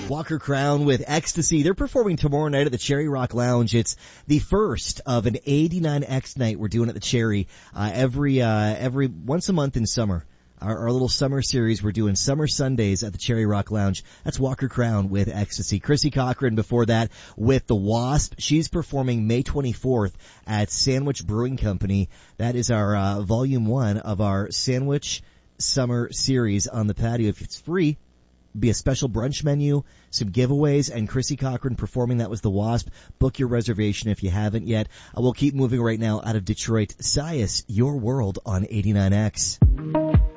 Walker Crown with Ecstasy. They're performing tomorrow night at the Cherry Rock Lounge. It's the first of an 89X night we're doing at the Cherry, every once a month in summer. Our little summer series, we're doing Summer Sundays at the Cherry Rock Lounge. That's Walker Crown with Ecstasy. Chrissy Cochran before that with The Wasp. She's performing May 24th at Sandwich Brewing Company. That is our volume 1 of our Sandwich Summer series on the patio. If it's free, be a special brunch menu, some giveaways, and Chrissy Cochran performing. That was The Wasp. Book your reservation if you haven't yet. We'll keep moving right now out of Detroit. Sias, Your World on 89X.